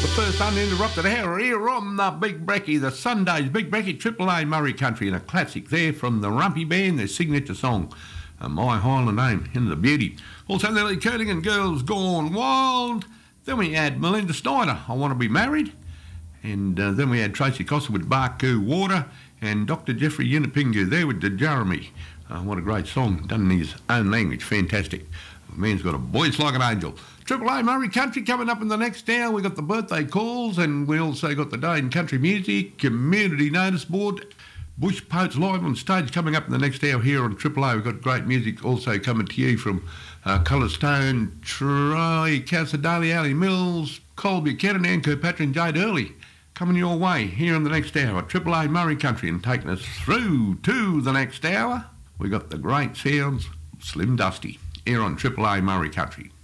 The first uninterrupted hour here on the Big Brekkie, the Sundays Big Brekkie, Triple A Murray Country, and a classic there from the Rumpy Band, their signature song, My Highland Home, in the Beauty. Also Nellie Curling and Girls Gone Wild. Then we had Melinda Snyder, I Want to Be Married. And then we had Tracy Costa with Barcoo Water, and Dr. Jeffrey Yunupingu there with the Jeremy. What a great song, done in his own language, fantastic. The man's got a voice like an angel. Triple A Murray Country coming up in the next hour. We got the birthday calls, and we also got the Day in Country Music, Community Notice Board, Bush Poets live on stage coming up in the next hour here on Triple A. We've got great music also coming to you from Colourstone, Troy, Casadaly, Ali Mills, Colby, Buchanan, and Kirkpatrick and Jade Early. Coming your way here in the next hour. Triple A Murray Country, and taking us through to the next hour, we got the great sounds of Slim Dusty here on Triple A Murray Country.